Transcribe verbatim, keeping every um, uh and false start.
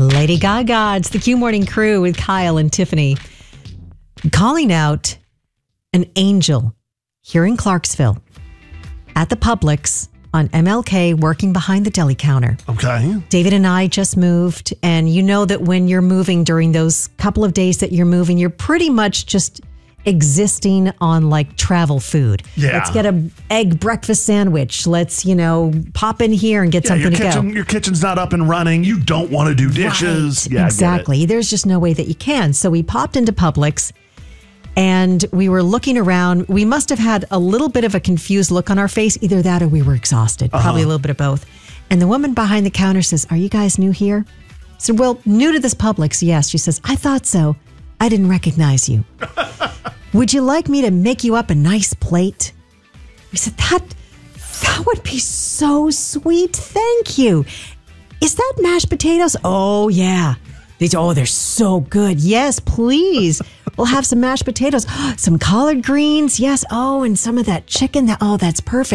Lady Gaga. It's the Q Morning Crew with Kyle and Tiffany. Calling out an angel here in Clarksville at the Publix on M L K, working behind the deli counter. Okay. David and I just moved, and you know that when you're moving during those couple of days that you're moving, you're pretty much just existing on like travel food. Yeah. Let's get a egg breakfast sandwich. Let's, you know, pop in here and get Yeah, something your to kitchen, go. Your kitchen's not up and running. You don't want to do dishes. Right. Yeah, I get exactly. it. There's just no way that you can. So we popped into Publix and we were looking around. We must have had a little bit of a confused look on our face. Either that or we were exhausted. Uh-huh. Probably a little bit of both. And the woman behind the counter says, "Are you guys new here?" I said, "Well, new to this Publix, yes." She says, "I thought so. I didn't recognize you. Would you like me to make you up a nice plate?" We said, that, that would be so sweet. Thank you. Is that mashed potatoes? Oh, yeah. These, oh, they're so good. Yes, please. We'll have some mashed potatoes, some collard greens. Yes. Oh, and some of that chicken. That, oh, that's perfect.